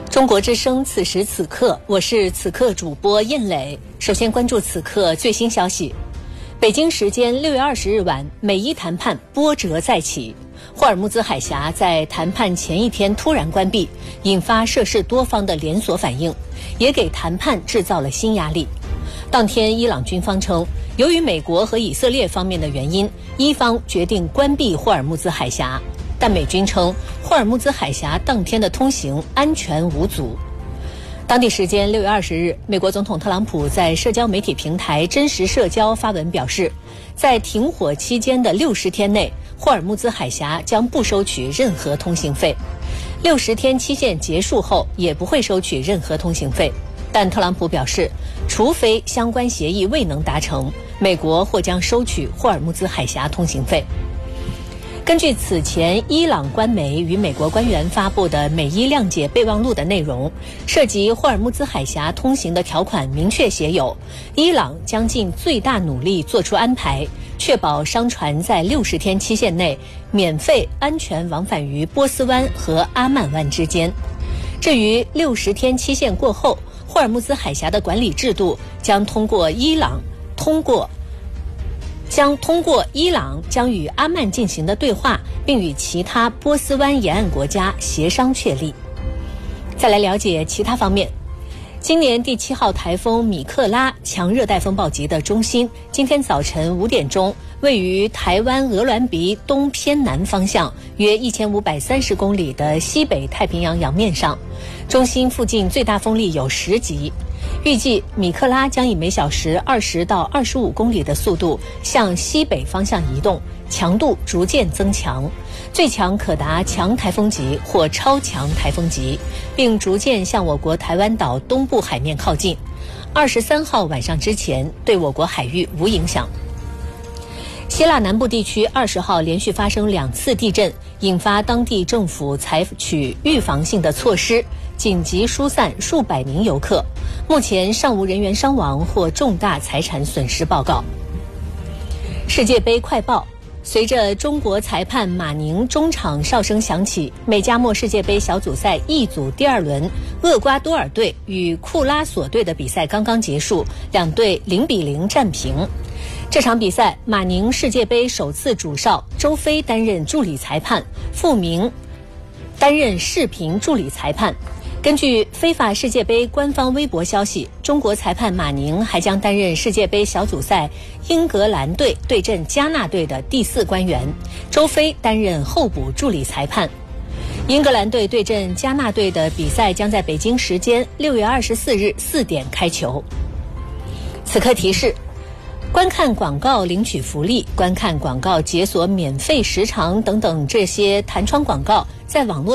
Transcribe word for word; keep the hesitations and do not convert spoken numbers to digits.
中国之声，此时此刻，我是此刻主播燕磊。首先关注此刻最新消息。北京时间六月二十日晚，美伊谈判波折再起。霍尔木兹海峡在谈判前一天突然关闭，引发涉事多方的连锁反应，也给谈判制造了新压力。当天，伊朗军方称，由于美国和以色列方面的原因，伊方决定关闭霍尔木兹海峡。但美军称，霍尔木兹海峡当天的通行安全无阻。当地时间六月二十日，美国总统特朗普在社交媒体平台真实社交发文表示，在停火期间的六十天内，霍尔木兹海峡将不收取任何通行费。六十天期限结束后，也不会收取任何通行费。但特朗普表示，除非相关协议未能达成，美国或将收取霍尔木兹海峡通行费。根据此前伊朗官媒与美国官员发布的美伊谅解备忘录的内容，涉及霍尔木兹海峡通行的条款明确写有，伊朗将尽最大努力做出安排，确保商船在六十天期限内免费安全往返于波斯湾和阿曼湾之间。至于六十天期限过后，霍尔木兹海峡的管理制度将通过伊朗通过将通过伊朗将与阿曼进行的对话，并与其他波斯湾沿岸国家协商确立。再来了解其他方面。今年第七号台风米克拉强热带风暴级的中心，今天早晨五点钟，位于台湾鹅銮鼻东偏南方向约一千五百三十公里的西北太平洋洋面上，中心附近最大风力有十级。预计米克拉将以每小时二十到二十五公里的速度向西北方向移动，强度逐渐增强，最强可达强台风级或超强台风级，并逐渐向我国台湾岛东部海面靠近。二十三号晚上之前对我国海域无影响。希腊南部地区二十号连续发生两次地震，引发当地政府采取预防性的措施，紧急疏散数百名游客。目前尚无人员伤亡或重大财产损失报告。世界杯快报。随着中国裁判马宁中场哨声响起，美加墨世界杯小组赛 E 组第二轮，厄瓜多尔队与库拉索队的比赛刚刚结束，两队零比零战平。这场比赛，马宁世界杯首次主哨，周飞担任助理裁判，傅明担任视频助理裁判。根据非法世界杯官方微博消息，中国裁判马宁还将担任世界杯小组赛英格兰队对阵加纳队的第四官员，周飞担任候补助理裁判。英格兰队对阵加纳队的比赛将在北京时间六月二十四日四点开球。此刻提示：观看广告领取福利、观看广告解锁免费时长等等这些弹窗广告，在网络